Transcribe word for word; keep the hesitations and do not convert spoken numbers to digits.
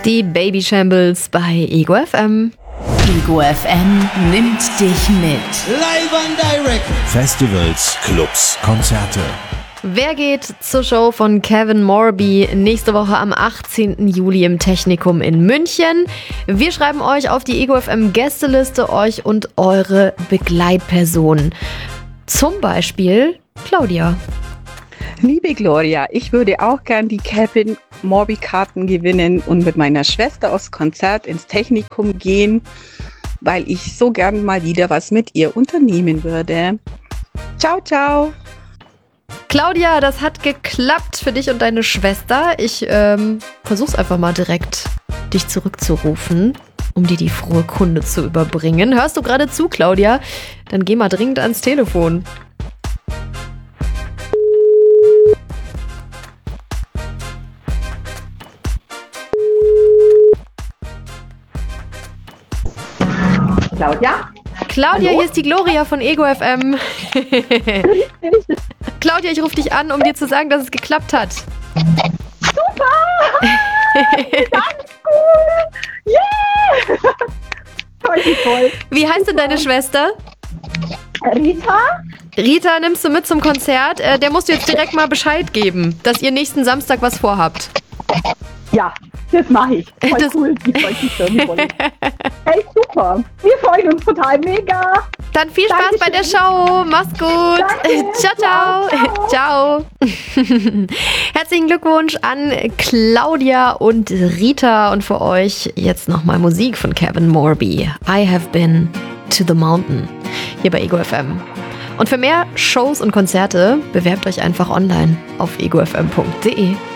Die Baby Shambles bei Ego F M. Ego F M nimmt dich mit. Live and direct. Festivals, Clubs, Konzerte. Wer geht zur Show von Kevin Morby nächste Woche am achtzehnten Juli im Technikum in München? Wir schreiben euch auf die Ego F M Gästeliste, euch und eure Begleitpersonen. Zum Beispiel Claudia. Liebe Gloria, ich würde auch gern die Kevin Morby Karten gewinnen und mit meiner Schwester aufs Konzert ins Technikum gehen, weil ich so gern mal wieder was mit ihr unternehmen würde. Ciao, ciao. Claudia, das hat geklappt für dich und deine Schwester. Ich ähm, versuch's einfach mal direkt, dich zurückzurufen, um dir die frohe Kunde zu überbringen. Hörst du gerade zu, Claudia? Dann geh mal dringend ans Telefon. Claudia? Claudia, Hallo? hier ist die Gloria von Ego F M. Claudia, ich rufe dich an, um dir zu sagen, dass es geklappt hat. Super! Ganz cool! Yeah! Toll, toll. Wie heißt denn deine Schwester? Rita? Rita, nimmst du mit zum Konzert? Äh, der musst du jetzt direkt mal Bescheid geben, dass ihr nächsten Samstag was vorhabt. Ja, das mache ich. Voll Das- cool, die freut sich schon voll. Hey, super. Wir freuen uns total mega. Dann viel Spaß bei der Show. Mach's gut. Danke. Ciao, ciao. Ciao. Herzlichen Glückwunsch an Claudia und Rita. Und für euch jetzt nochmal Musik von Kevin Morby. I have been to the mountain. Hier bei Ego F M. Und für mehr Shows und Konzerte bewerbt euch einfach online auf ego f m punkt d e.